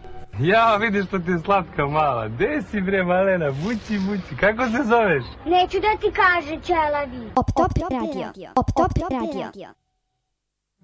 Ja, vidiš što ti je slatka mala. Gde si bre, malena? Bući, bući. Kako se zoveš? Neću da ti kaže, ćelavi. Op top radio.